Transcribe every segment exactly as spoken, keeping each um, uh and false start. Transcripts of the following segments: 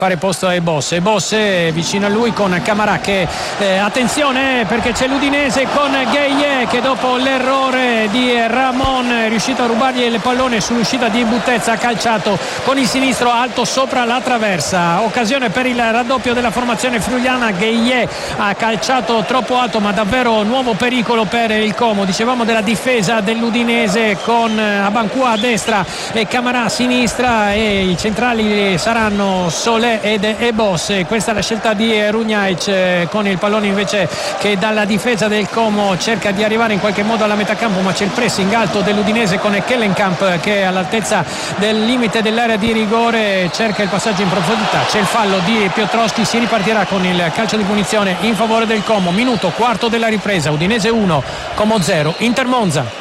fare posto ai Bosse. Bosse vicino a lui con Camarà che eh, attenzione perché c'è l'Udinese con Gueye che dopo l'errore di Ramon è riuscito a rubargli il pallone sull'uscita di Buttezza, ha calciato con il sinistro alto sopra la traversa. Occasione per il raddoppio della formazione friulana. Gueye ha calciato troppo alto, ma davvero nuovo pericolo per il Como. Dicevamo della difesa dell'Udinese con Abancua a destra e Camarà a sinistra, e i centrali saranno Solé ed e Bosse. Questa è la scelta di Runjaic con il pallone invece che dalla difesa del Como cerca di arrivare in qualche modo alla metà campo, ma c'è il pressing alto dell'Udinese con Kellenkamp che è all'altezza del limite dell'area di rigore, cerca il passaggio in profondità, c'è il fallo di Piotrowski, si ripartirà con il calcio di punizione in favore del Como. Minuto quarto della ripresa, Udinese uno Como zero, Inter Monza,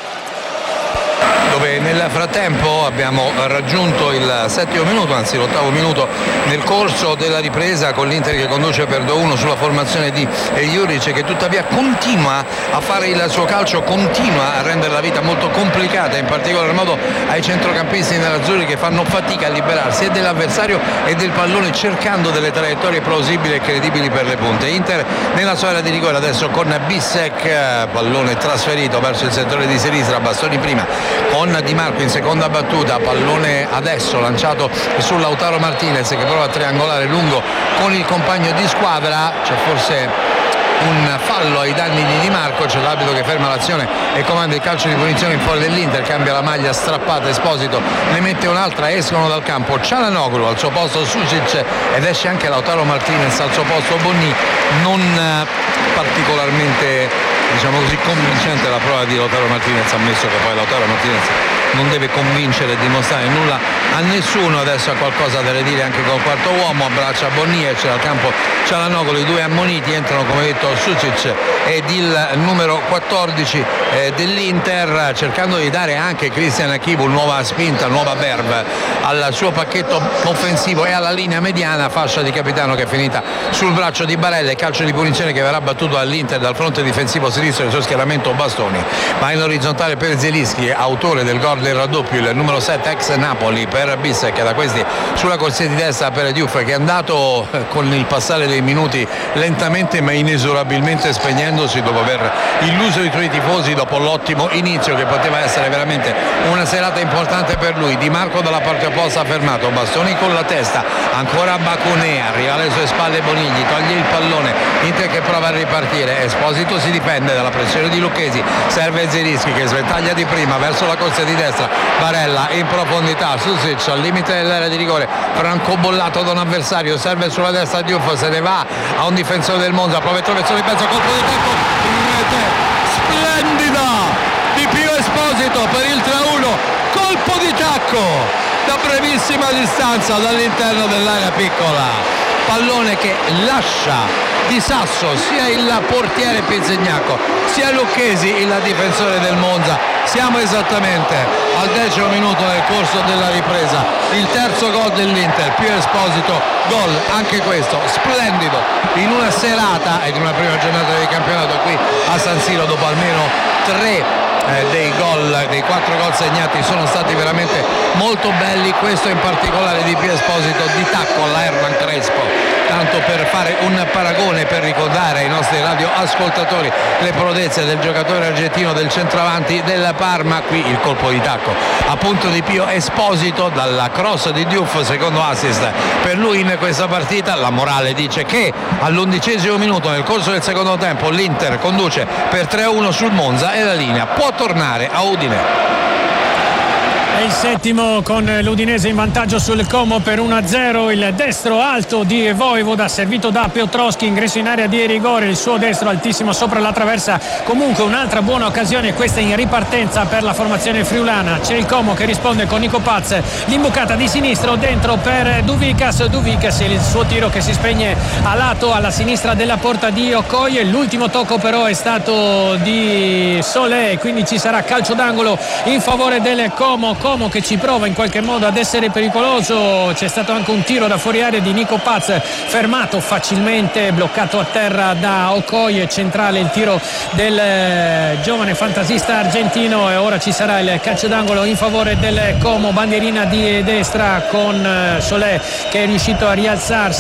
dove nel frattempo abbiamo raggiunto il settimo minuto, anzi l'ottavo minuto nel corso della ripresa, con l'Inter che conduce per due a uno sulla formazione di Juric, che tuttavia continua a fare il suo calcio, continua a rendere la vita molto complicata, in particolar modo ai centrocampisti nerazzurri che fanno fatica a liberarsi e dell'avversario e del pallone, cercando delle traiettorie plausibili e credibili per le punte. Inter nella sua area di rigore adesso con Bissek, pallone trasferito verso il settore di sinistra, Bastoni prima con Di Marco in seconda battuta, pallone adesso lanciato su Lautaro Martinez che prova a triangolare lungo con il compagno di squadra. C'è forse un fallo ai danni di Di Marco, c'è l'arbitro che ferma l'azione e comanda il calcio di punizione in fuori dell'Inter, cambia la maglia strappata Esposito, ne mette un'altra, escono dal campo Cialanoglu al suo posto Susic ed esce anche Lautaro Martinez al suo posto Bonni. Non particolarmente, diciamo così, convincente la prova di Lautaro Martinez, ammesso che poi Lautaro Martinez non deve convincere e dimostrare nulla a nessuno. Adesso ha qualcosa da dire anche col quarto uomo, abbraccia Bonni, esce dal campo Cialanoglu, i due ammoniti, entrano come detto Sucic ed il numero quattordici eh, dell'Inter, cercando di dare anche Christian Akibu nuova spinta, nuova verve al suo pacchetto offensivo e alla linea mediana, fascia di capitano che è finita sul braccio di Barella, calcio di punizione che verrà battuto all'Inter dal fronte difensivo sinistro del suo schieramento Bastoni, ma in orizzontale per Zielinski, autore del gol del raddoppio, il numero sette ex Napoli per Bissek, da questi sulla corsia di destra per Diouf che è andato con il passare dei minuti lentamente ma inesorabilmente spegnendosi dopo aver illuso i suoi tifosi dopo l'ottimo inizio che poteva essere veramente una serata importante per lui. Di Marco dalla parte opposta ha fermato Bastoni con la testa, ancora Baconè, arriva alle sue spalle Bonigli, toglie il pallone, Inter che prova a ripartire, Esposito si difende dalla pressione di Lucchesi, serve Zielinski che sventaglia di prima verso la corsia di destra, Barella in profondità, Susic al limite dell'area di rigore, francobollato da un avversario, serve sulla destra Diouf, se ne va a un difensore del Monza, prova a traversare il pezzo, colpo di tacco, rete splendida di Pio Esposito per il tre a uno, colpo di tacco da brevissima distanza dall'interno dell'area piccola, pallone che lascia di sasso sia il portiere Pizzignacco sia Lucchesi, il difensore del Monza. Siamo esattamente al decimo minuto nel corso della ripresa, il terzo gol dell'Inter, Pio Esposito, gol anche questo splendido in una serata ed in una prima giornata di campionato qui a San Siro, dopo almeno tre Eh, dei gol, dei quattro gol segnati sono stati veramente molto belli, questo in particolare di Pio Esposito di tacco alla Hernan Crespo, tanto per fare un paragone, per ricordare ai nostri radioascoltatori le prodezze del giocatore argentino del centravanti del Parma. Qui il colpo di tacco appunto di Pio Esposito dalla cross di Diouf, secondo assist per lui in questa partita. La morale dice che all'undicesimo minuto nel corso del secondo tempo l'Inter conduce per tre a uno sul Monza e la linea può tornare a Udine. È il settimo con l'Udinese in vantaggio sul Como per uno a zero, il destro alto di Vojvoda servito da Piotrowski, ingresso in area di rigore, il suo destro altissimo sopra la traversa, comunque un'altra buona occasione questa in ripartenza per la formazione friulana. C'è il Como che risponde con Nico Paz, l'imbucata di sinistro dentro per Duvikas, Duvikas il suo tiro che si spegne a lato alla sinistra della porta di Okoye, l'ultimo tocco però è stato di Solé, quindi ci sarà calcio d'angolo in favore del Como. Como che ci prova in qualche modo ad essere pericoloso. C'è stato anche un tiro da fuori area di Nico Paz, fermato facilmente, bloccato a terra da Okoye. Centrale il tiro del giovane fantasista argentino, e ora ci sarà il calcio d'angolo in favore del Como. Bandierina di destra con Solé che è riuscito a rialzarsi